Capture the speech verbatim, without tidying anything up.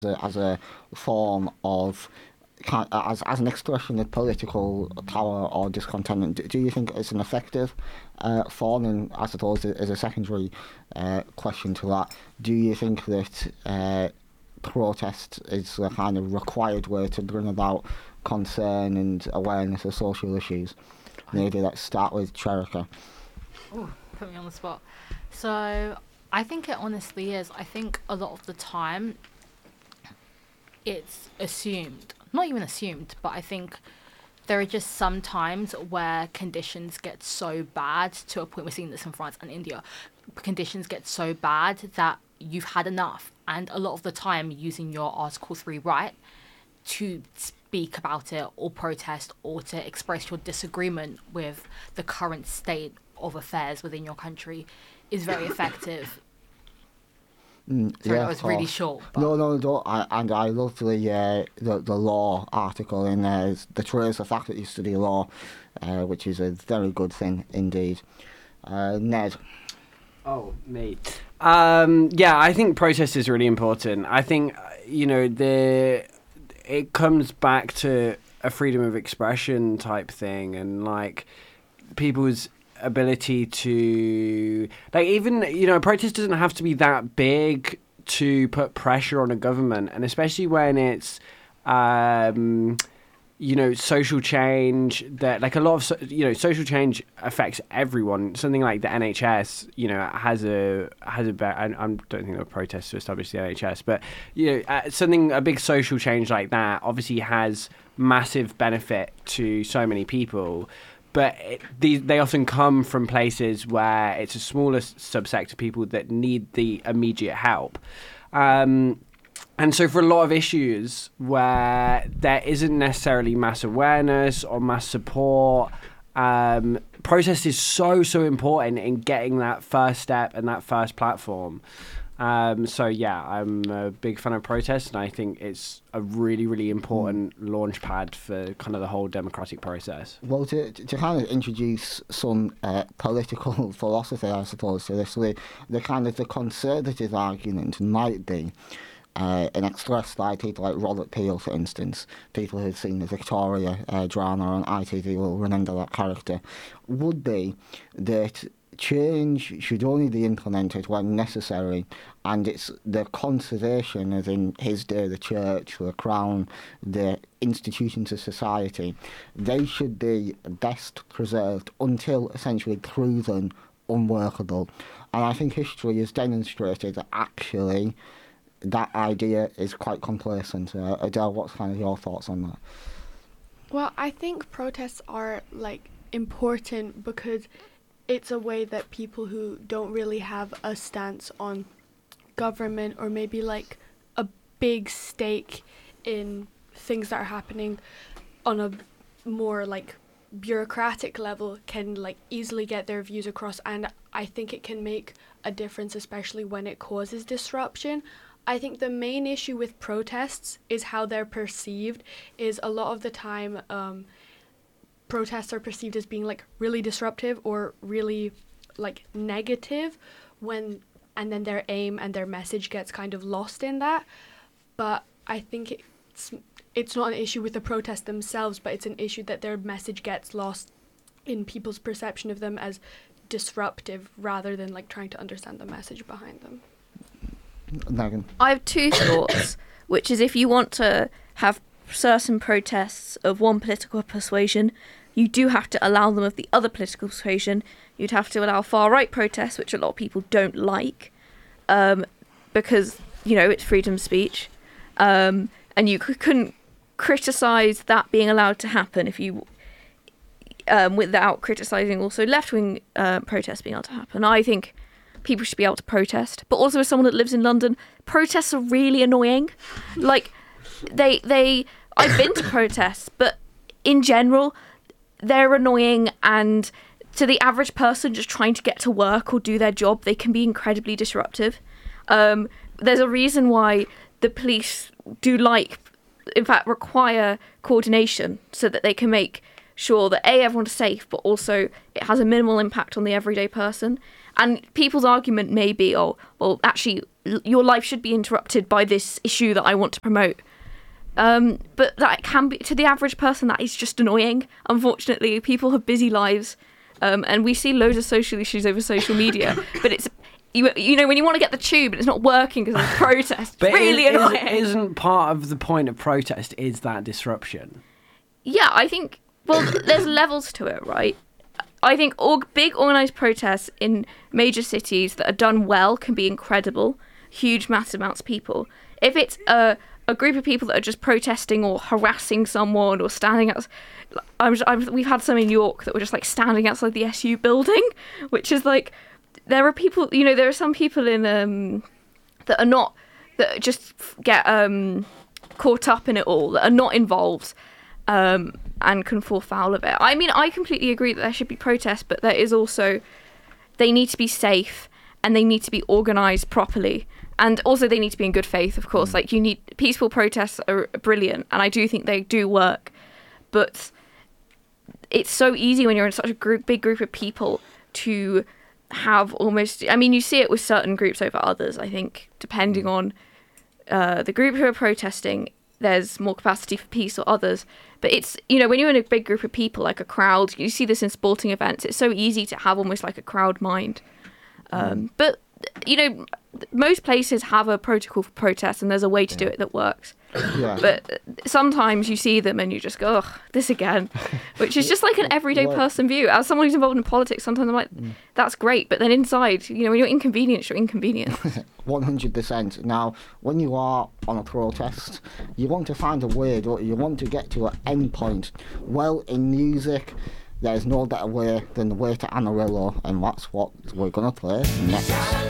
as a form of kind as as an expression of political power or discontent. Do, do you think it's an effective uh, form? And I suppose as a secondary uh, question to that, do you think that uh, protest is a kind of required way to bring about concern and awareness of social issues? Maybe let's start with Cherika. Ooh, put me on the spot. So I think it honestly is. I think a lot of the time it's assumed, not even assumed, but I think there are just some times where conditions get so bad to a point, we're seeing this in France and India, conditions get so bad that you've had enough. And a lot of the time using your Article three right to speak about it or protest or to express your disagreement with the current state of affairs within your country is very effective. Mm, Sorry, yeah, that was of really course. short. But No, no, no. I, and I love the, uh, the the law article in there. It's the trace the fact that you study law, uh, which is a very good thing indeed. Uh, Ned. Oh, me. Um, yeah, I think protest is really important. I think, uh, you know, the it comes back to a freedom of expression type thing, and like people's ability to, like, even, you know, a protest doesn't have to be that big to put pressure on a government, and especially when it's um you know, social change that, like, a lot of, so- you know, social change affects everyone. Something like the N H S, you know, has a, has a, be- I, I don't think there were protests to establish the N H S, but, you know, uh, something, a big social change like that obviously has massive benefit to so many people. But it, these, they often come from places where it's a smaller s- subsect of people that need the immediate help. Um, And so for a lot of issues where there isn't necessarily mass awareness or mass support, um, protest is so, so important in getting that first step and that first platform. Um, so, yeah, I'm a big fan of protest, and I think it's a really, really important mm. launch pad for kind of the whole democratic process. Well, to to kind of introduce some uh, political philosophy, I suppose, to this, the, the kind of the conservative argument might be, Uh, and expressed by people like Robert Peel, for instance, people who've seen the Victoria uh, drama on I T V will remember that character, would be that change should only be implemented when necessary, and it's the conservation, as in his day, the church, the crown, the institutions of society, they should be best preserved until essentially proven unworkable. And I think history has demonstrated that actually that idea is quite complacent. Uh, Adele, what's kind of your thoughts on that? Well, I think protests are, like, important because it's a way that people who don't really have a stance on government or maybe like a big stake in things that are happening on a more like bureaucratic level can like easily get their views across, and I think it can make a difference, especially when it causes disruption. I think the main issue with protests is how they're perceived. Is a lot of the time um, protests are perceived as being like really disruptive or really like negative, when and then their aim and their message gets kind of lost in that. But I think it's it's not an issue with the protests themselves, but it's an issue that their message gets lost in people's perception of them as disruptive rather than like trying to understand the message behind them. Megan. I have two thoughts, which is if you want to have certain protests of one political persuasion, you do have to allow them of the other political persuasion. You'd have to allow far-right protests, which a lot of people don't like, um, because, you know, it's freedom of speech. Um, and you c- couldn't criticise that being allowed to happen if you, um, without criticising also left-wing uh, protests being able to happen. I think people should be able to protest. But also as someone that lives in London, protests are really annoying. Like, they, they, I've been to protests, but in general, they're annoying, and to the average person just trying to get to work or do their job, they can be incredibly disruptive. Um, there's a reason why the police do like, in fact, require coordination so that they can make sure that A, everyone's safe, but also it has a minimal impact on the everyday person. And people's argument may be, oh, well, actually, l- your life should be interrupted by this issue that I want to promote. Um, but that can be, to the average person, that is just annoying. Unfortunately, people have busy lives, um, and we see loads of social issues over social media. But it's, you, you know, when you want to get the tube and it's not working because of a protest, But it's really is, annoying. Is, isn't part of the point of protest is that disruption? Yeah, I think, well, there's levels to it, right? I think org- big organised protests in major cities that are done well can be incredible, huge, massive amounts of people. If it's a a group of people that are just protesting or harassing someone or standing out, I'm, I'm, we've had some in York that were just like standing outside the S U building, which is like, there are people, you know, there are some people in um that are not, that just get um caught up in it all, that are not involved. Um, and can fall foul of it. I mean, I completely agree that there should be protests, but there is also, they need to be safe and they need to be organised properly. And also they need to be in good faith, of course. Like, you need, peaceful protests are brilliant, and I do think they do work. But it's so easy when you're in such a group, big group of people to have almost, I mean, you see it with certain groups over others, I think, depending on uh, the group who are protesting, there's more capacity for peace or others. But it's, you know, when you're in a big group of people, like a crowd, you see this in sporting events, it's so easy to have almost like a crowd mind. Um, but, you know, most places have a protocol for protests, and there's a way to do it that works. Yeah. But sometimes you see them and you just go, ugh, this again, which is just like an everyday Well- person view. As someone who's involved in politics, sometimes I'm like, that's great. But then inside, you know, when you're inconvenienced, you're inconvenienced. one hundred percent. Now, when you are on a protest, you want to find a way, don't you? You want to get to an end point. Well, in music, there's no better way than the way to Amarillo, and that's what we're going to play next.